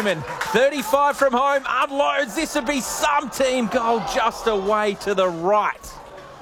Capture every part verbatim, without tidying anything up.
Newman. thirty-five from home, unloads. This would be some team goal just away to the right.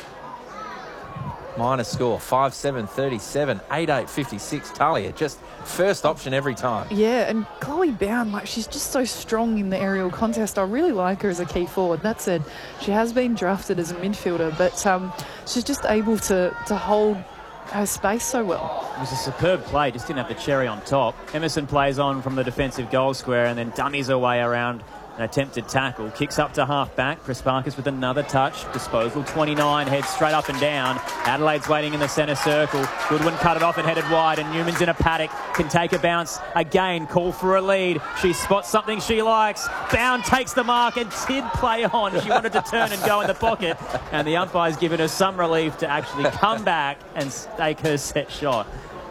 Minus score, five seven thirty-seven, eight eight fifty-six. Talia, just first option every time. Yeah, and Chloe Bound, like, she's just so strong in the aerial contest. I really like her as a key forward. That said, she has been drafted as a midfielder, but um, she's just able to, to hold her space so well. It was a superb play, just didn't have the cherry on top. Emerson plays on from the defensive goal square and then dummies her way around an attempted tackle. Kicks up to half-back. Prespakis with another touch. Disposal twenty-nine, heads straight up and down. Adelaide's waiting in the centre circle. Goodwin cut it off and headed wide, and Newman's in a paddock. Can take a bounce. Again, call for a lead. She spots something she likes. Bound takes the mark and did play on. She wanted to turn and go in the pocket, and the umpire's given her some relief to actually come back and stake her set shot.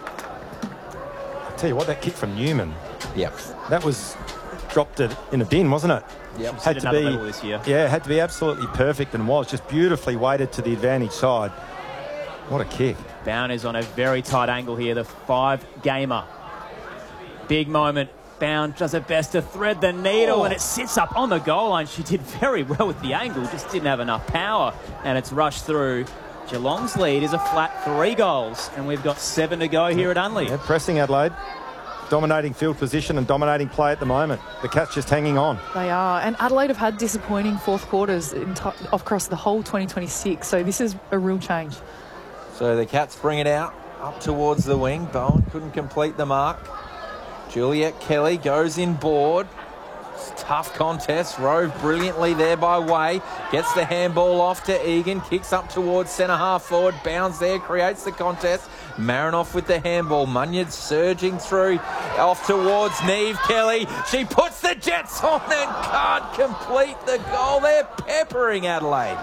I'll tell you what, that kick from Newman. Yep. That was... dropped it in a bin, wasn't it? Yep. Had to be this year. Yeah, had to be absolutely perfect, and was just beautifully weighted to the advantage side. What a kick. Bound is on a very tight angle here, the five gamer. Big moment. Bound does her best to thread the needle, oh. and it sits up on the goal line. She did very well with the angle, just didn't have enough power, and it's rushed through. Geelong's lead is a flat three goals, and we've got seven to go here at Unley. Yeah, pressing Adelaide. Dominating field position and dominating play at the moment. The Cats just hanging on. They are. And Adelaide have had disappointing fourth quarters in across the whole twenty twenty-six. So this is a real change. So the Cats bring it out up towards the wing. Bowen couldn't complete the mark. Juliet Kelly goes in board. Tough contest. Rove brilliantly there by Way. Gets the handball off to Egan. Kicks up towards centre half forward. Bounds there. Creates the contest. Marinoff with the handball. Munyard surging through. Off towards Neve Kelly. She puts the Jets on and can't complete the goal. They're peppering Adelaide.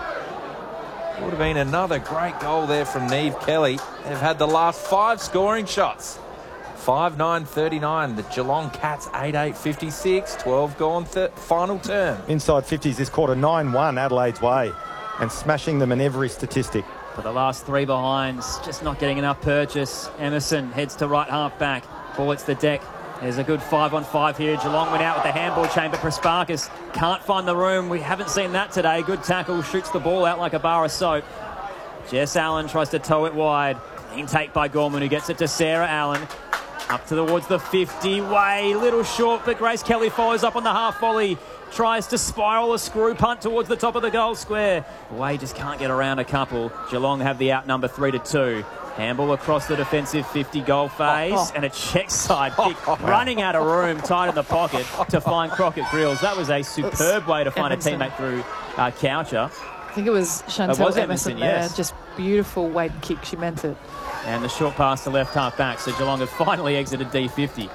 Would have been another great goal there from Neve Kelly. They've had the last five scoring shots. five nine thirty-nine, the Geelong Cats eight eight fifty-six, twelve gone, final term. Inside fifties this quarter, nine one Adelaide's way, and smashing them in every statistic. For the last three behinds, just not getting enough purchase. Emerson heads to right half back, ball hits the deck. There's a good five on five here. Geelong went out with the handball chain, but Prespakis can't find the room. We haven't seen that today. Good tackle, shoots the ball out like a bar of soap. Jess Allen tries to tow it wide. Clean take by Gorman, who gets it to Sarah Allen. Up towards the fifty, Way, little short, but Grace Kelly follows up on the half volley. Tries to spiral a screw punt towards the top of the goal square. Way just can't get around a couple. Geelong have the outnumber three to two. Handball across the defensive fifty goal phase, oh, oh. and a check side kick, oh, oh, running out of room, tight in the pocket to find Crockett Grills. That was a superb way to find Emerson. a teammate through uh, Coucher. I think it was Chantel it was Emerson, Emerson yes. there. Just beautiful weight kick. She meant it. And the short pass to left half back. So Geelong have finally exited D fifty.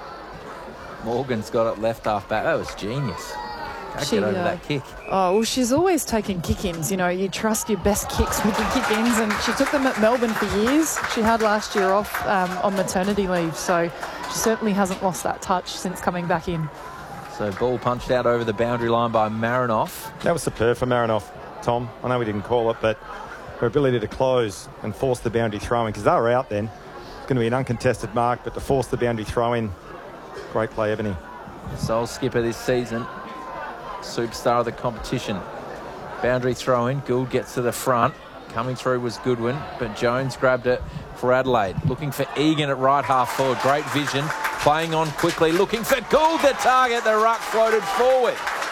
Morgan's got it left half back. That was genius. Can't she, get over uh, that kick. Oh, well, she's always taking kick-ins. You know, you trust your best kicks with the kick-ins, and she took them at Melbourne for years. She had last year off um, on maternity leave, so she certainly hasn't lost that touch since coming back in. So ball punched out over the boundary line by Marinoff. That was superb for Marinoff, Tom. I know we didn't call it, but her ability to close and force the boundary throw-in, because they were out then. It's going to be an uncontested mark, but to force the boundary throw-in, great play, Ebony. Sole skipper this season. Superstar of the competition. Boundary throw-in. Gould gets to the front. Coming through was Goodwin, but Jones grabbed it for Adelaide. Looking for Egan at right half forward. Great vision. Playing on quickly. Looking for Gould, the target. The ruck floated forward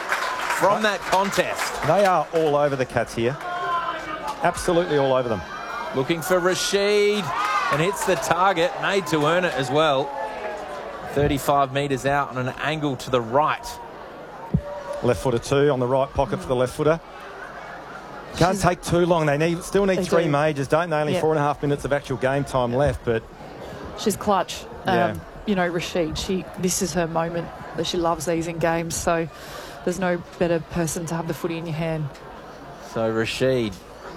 from that contest. They are all over the Cats here. Absolutely all over them. Looking for Rashid, and hits the target. Made to earn it as well. thirty-five metres out on an angle to the right. Left footer two on the right pocket for the left footer. Can't She's, take too long. They need still need three do. majors, don't they? Only yep. four and a half minutes of actual game time yep. left, but she's clutch. Yeah. Um, you know, Rashid, she this is her moment. That she loves these in games, so there's no better person to have the footy in your hand. So Rashid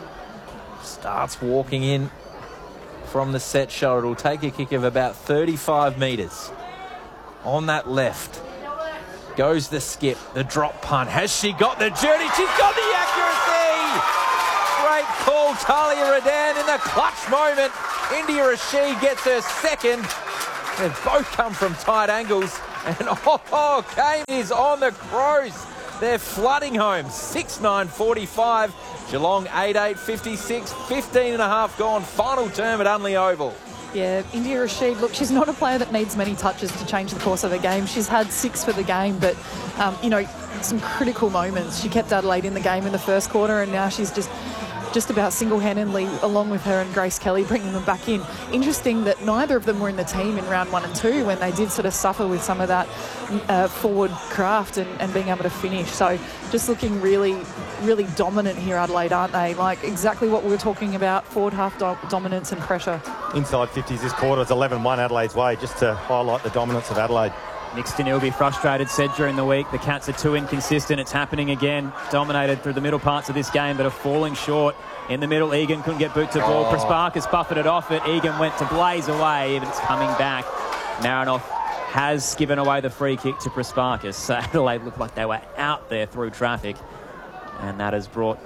starts walking in from the set shot. It'll take a kick of about thirty-five metres. On that left goes the skip, the drop punt. Has she got the journey? She's got the accuracy! Great call, Talia Radan in the clutch moment. India Rashid gets her second. They've both come from tight angles. And oh, Kane is on the Crows. They're flooding home. six nine forty-five. Geelong eight eight fifty-six. fifteen and a half gone. Final term at Unley Oval. Yeah, India Rashid, look, she's not a player that needs many touches to change the course of a game. She's had six for the game, but, um, you know, some critical moments. She kept Adelaide in the game in the first quarter, and now she's just just about single-handedly, along with her and Grace Kelly, bringing them back in. Interesting that neither of them were in the team in round one and two when they did sort of suffer with some of that uh, forward craft and, and being able to finish. So just looking really, really dominant here, Adelaide, aren't they? Like exactly what we were talking about, forward half do- dominance and pressure. Inside fifties this quarter, it's eleven one Adelaide's way, just to highlight the dominance of Adelaide. Nick Stinney will be frustrated, said during the week. The Cats are too inconsistent. It's happening again. Dominated through the middle parts of this game, but are falling short. In the middle, Egan couldn't get boot to ball. Oh. Prasparkas buffeted off it. Egan went to blaze away, but it's coming back. Marinoff has given away the free kick to Prasparkas. So Adelaide looked like they were out there through traffic. And that has brought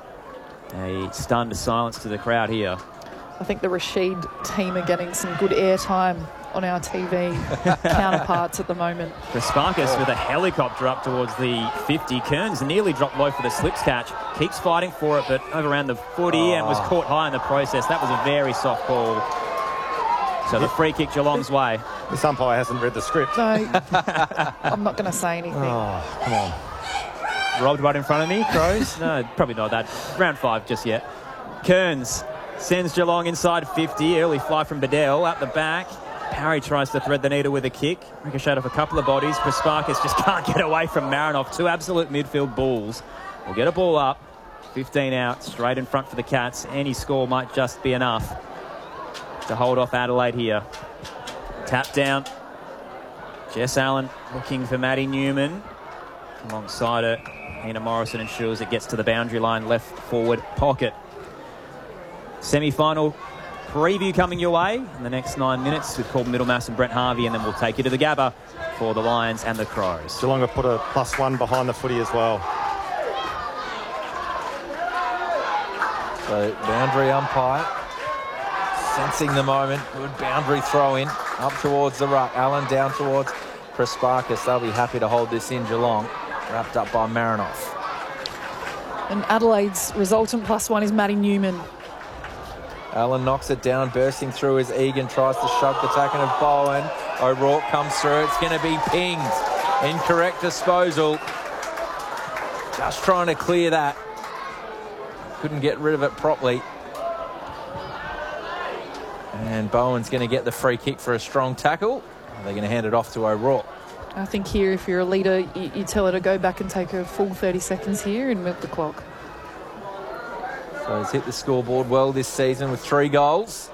a stunned silence to the crowd here. I think the Rashid team are getting some good airtime on our T V counterparts at the moment. Prasparkas oh. with a helicopter up towards the fifty. Kearns nearly dropped low for the slips catch. Keeps fighting for it, but overran the footy oh. and was caught high in the process. That was a very soft ball. So the free kick Geelong's way. This umpire hasn't read the script. No, I'm not going to say anything. Oh, come on. Robbed right in front of me, Crows? No, probably not that. Round five just yet. Kearns sends Geelong inside fifty. Early fly from Bedell up the back. Parry tries to thread the needle with a kick. Ricocheted off a couple of bodies. Prasparkas just can't get away from Marinoff. Two absolute midfield bulls. We'll get a ball up. fifteen out, straight in front for the Cats. Any score might just be enough to hold off Adelaide here. Tap down. Jess Allen looking for Maddie Newman. Alongside her, Hannah Morrison ensures it gets to the boundary line, left forward pocket. Semi-final preview coming your way in the next nine minutes with Paul Middlemass and Brent Harvey, and then we'll take you to the Gabba for the Lions and the Crows. Geelong have put a plus one behind the footy as well. So boundary umpire sensing the moment. Good boundary throw in up towards the ruck. Allen down towards Prasparkas. They'll be happy to hold this in. Geelong wrapped up by Marinoff. And Adelaide's resultant plus one is Maddie Newman. Allen knocks it down, bursting through as Egan tries to shove the tackle of Bowen. O'Rourke comes through. It's going to be pinged. Incorrect disposal. Just trying to clear that. Couldn't get rid of it properly. And Bowen's going to get the free kick for a strong tackle. They're going to hand it off to O'Rourke. I think here, if you're a leader, you, you tell her to go back and take a full thirty seconds here and milk the clock. So he's hit the scoreboard well this season with three goals.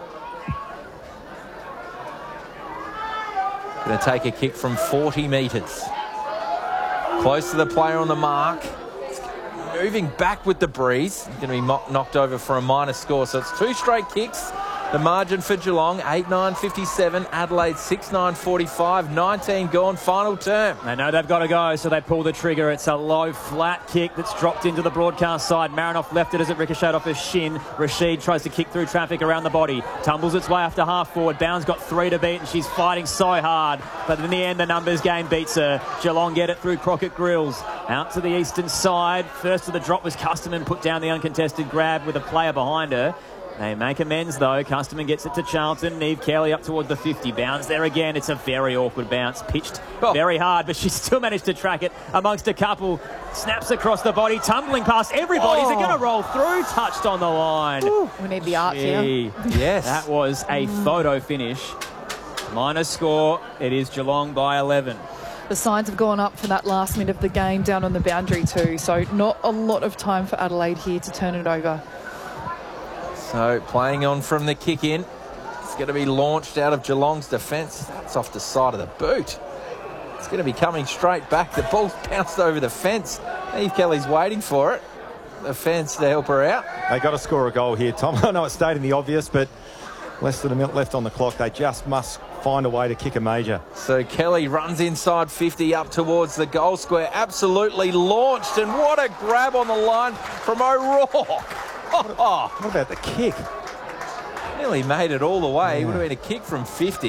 Going to take a kick from forty metres. Close to the player on the mark. Moving back with the breeze. Going to be knocked over for a minor score. So it's two straight kicks. The margin for Geelong, eight nine fifty-seven. Adelaide, six nine forty-five. nineteen gone, final term. They know they've got to go, so they pull the trigger. It's a low, flat kick that's dropped into the broadcast side. Marinoff left it as it ricocheted off his shin. Rashid tries to kick through traffic around the body. Tumbles its way after half forward. Bound's got three to beat, and she's fighting so hard. But in the end, the numbers game beats her. Geelong get it through Crockett Grills. Out to the eastern side. First of the drop was Custerman, put down the uncontested grab with a player behind her. They make amends, though. Custerman gets it to Charlton. Neve Kelly up towards the fifty. Bounce there again. It's a very awkward bounce. Pitched oh. very hard, but she still managed to track it amongst a couple. Snaps across the body, tumbling past everybody. Oh. Is it going to roll through? Touched on the line. Ooh, we need the art here. Yes. That was a photo finish. Minor score. It is Geelong by eleven. The signs have gone up for that last minute of the game down on the boundary too, so not a lot of time for Adelaide here to turn it over. So playing on from the kick in. It's going to be launched out of Geelong's defence. That's off the side of the boot. It's going to be coming straight back. The ball's bounced over the fence. Eve Kelly's waiting for it. The fence to help her out. They got to score a goal here, Tom. I know it's stating the obvious, but less than a minute left on the clock. They just must find a way to kick a major. So Kelly runs inside fifty up towards the goal square. Absolutely launched. And what a grab on the line from O'Rourke. Oh, what about the kick? Nearly made it all the way. Yeah. It would have been a kick from fifty.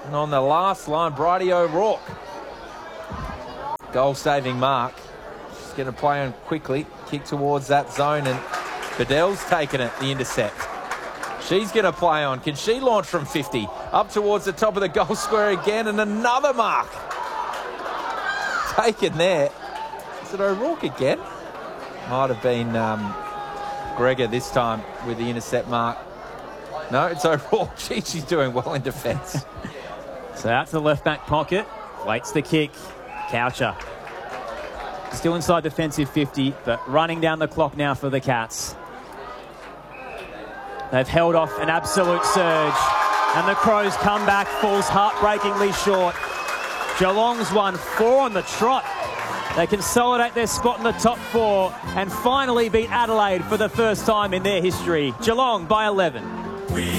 And on the last line, Bridie O'Rourke. Goal-saving mark. She's going to play on quickly. Kick towards that zone, and Bedell's taken it, the intercept. She's going to play on. Can she launch from fifty? Up towards the top of the goal square again, and another mark. Taken there. Is it O'Rourke again? Might have been um, Gregor this time with the intercept mark. No, it's O'Rourke. Gee, she's doing well in defence. So out to the left back pocket. Waits the kick. Coucher. Still inside defensive fifty, but running down the clock now for the Cats. They've held off an absolute surge, and the Crows come back, falls heartbreakingly short. Geelong's won four on the trot. They consolidate their spot in the top four and finally beat Adelaide for the first time in their history. Geelong by eleven.